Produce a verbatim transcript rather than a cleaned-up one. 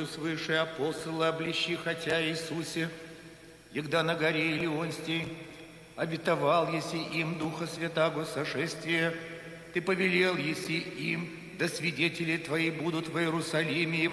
Твою свыше апостола облещи, хотя Иисусе, егда на горе Илионстии обетовал еси им Духа Святаго сошествия, Ты повелел еси им, да свидетели Твои будут в Иерусалиме и